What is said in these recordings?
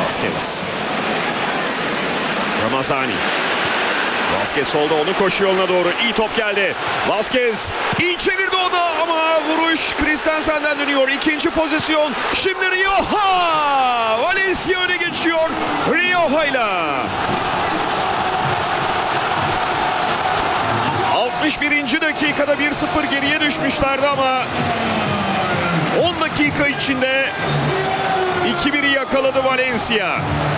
Vazquez. Ramazani. Vazquez solda, onu koşu yoluna doğru. İyi top geldi. Vazquez iyi çevirdi o da ama vuruş Christensen'den dönüyor. İkinci pozisyon. Şimdi Rioja. Valencia öne geçiyor. Rioja'yla. 61. dakikada 1-0 geriye düşmüşlerdi ama 10 dakika içinde 2-1'i yakaladı Valencia.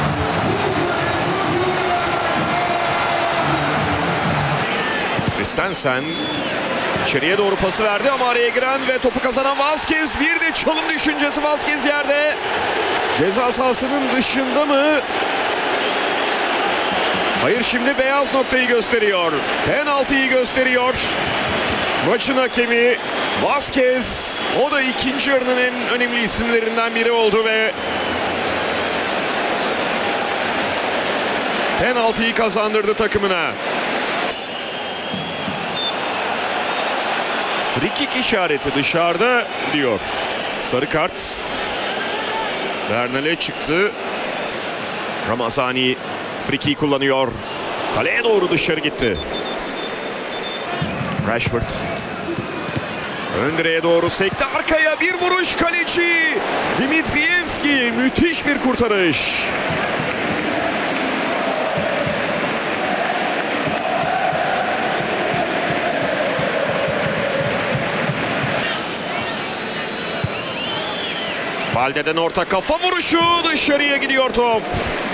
Christensen içeriye doğru pası verdi ama araya giren ve topu kazanan Vazquez. Bir de çalım düşüncesi, Vazquez yerde. Ceza sahasının dışında mı? Hayır, şimdi beyaz noktayı gösteriyor. Penaltıyı gösteriyor. Maçın hakemi Vazquez. O da ikinci yarının en önemli isimlerinden biri oldu ve penaltıyı kazandırdı takımına. Free kick işareti dışarıda diyor. Sarı kart. Bernal'e çıktı. Ramazani free kick kullanıyor. Kaleye doğru dışarı gitti. Rashford. Ön direğe doğru sekti. Arkaya bir vuruş, kaleci Dimitrievski. Müthiş bir kurtarış. Balde'den orta kafa vuruşu, dışarıya gidiyor top.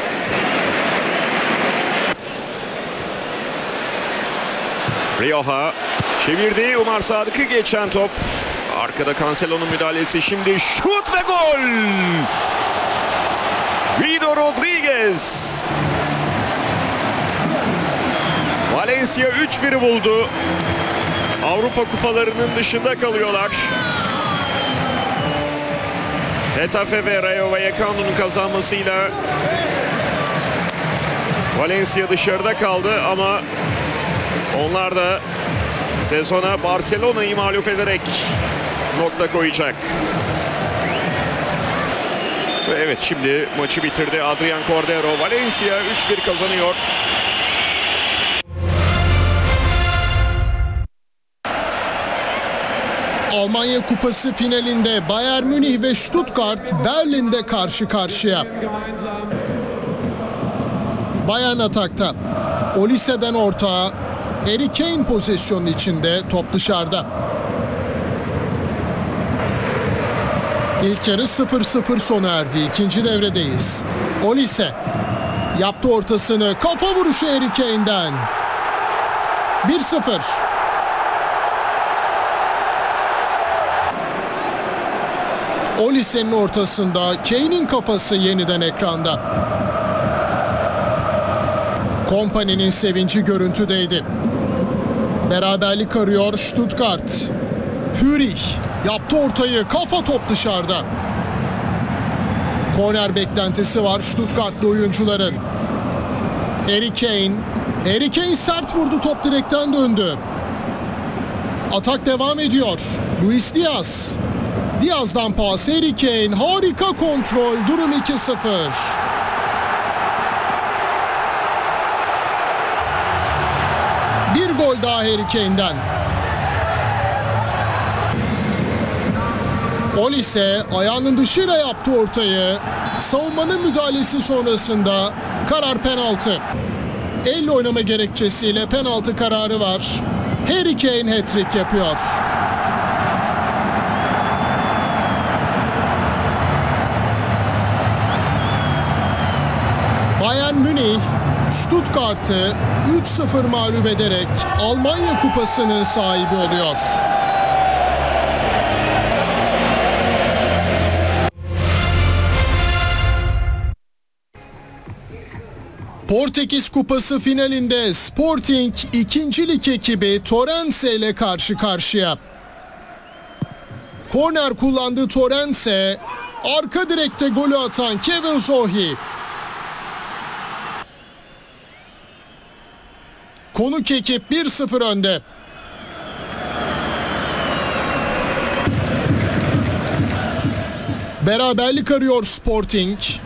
Rioja çevirdi. Umar Sadık'ı geçen top. Arkada Cancelo'nun müdahalesi. Şimdi şut ve gol. Guido Rodriguez. Valencia 3-1'i buldu. Avrupa kupalarının dışında kalıyorlar. Getafe ve Rayo Vallecano'nun kazanmasıyla Valencia dışarıda kaldı ama onlar da sezona Barcelona'yı mağlup ederek nokta koyacak. Ve evet, şimdi maçı bitirdi Adrian Cordero. Valencia 3-1 kazanıyor. Almanya Kupası finalinde Bayern Münih ve Stuttgart Berlin'de karşı karşıya. Bayern atakta. Olise'den orta. Harry Kane pozisyonun içinde, top dışarıda. İlk yarı 0-0 sona erdi. İkinci devredeyiz. Olise yaptı ortasını. Kafa vuruşu Harry Kane'den. 1-0. Olise'nin ortasında, Kane'in kafası yeniden ekranda. Kompany'nin sevinci görüntüdeydi. Beraberlik arıyor Stuttgart. Führich yaptı ortayı, kafa, top dışarıda. Korner beklentisi var Stuttgartlı oyuncuların. Harry Kane sert vurdu, top direkten döndü. Atak devam ediyor. Luis Diaz. Diaz'dan pas, Harry Kane, harika kontrol, durum 2-0. Bir gol daha Harry Kane'den. Olise ayağının dışıyla yaptı ortayı. Savunmanın müdahalesi sonrasında karar penaltı. Elle oynama gerekçesiyle penaltı kararı var. Harry Kane hat-trick yapıyor. Bayern Münih Stuttgart'ı 3-0 mağlup ederek Almanya Kupası'nın sahibi oluyor. Portekiz Kupası finalinde Sporting 2. Lig ekibi Torrense ile karşı karşıya. Korner kullandığı Torrense, arka direkte golü atan Kevin Zohi. Konuk ekip 1-0 önde. Beraberlik arıyor Sporting.